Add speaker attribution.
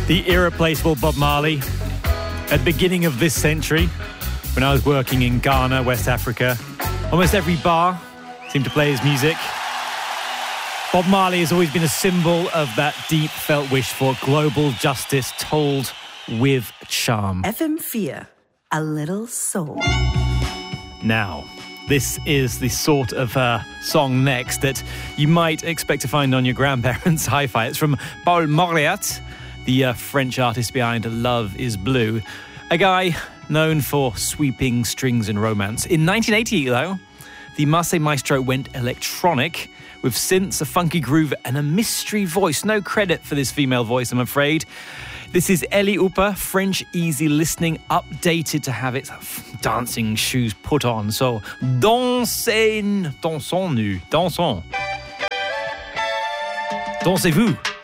Speaker 1: The irreplaceable Bob Marley. At the beginning of this century, when I was working in Ghana, West Africa, almost every bar seemed to play his music. Bob Marley has always been a symbol of that deep felt wish for global justice told with charm.
Speaker 2: FM4, a little soul.
Speaker 1: Now, this is the sort of song next that you might expect to find on your grandparents' hi-fi. It's from Paul Mauriat, the French artist behind Love is Blue, a guy known for sweeping strings and romance. In 1980, though, the Marseille maestro went electronic with synths, a funky groove, and a mystery voice. No credit for this female voice, I'm afraid. This is Ellie Hooper, French easy listening, updated to have its dancing shoes put on. So, dansez-nous, dansons. Dansez-vous.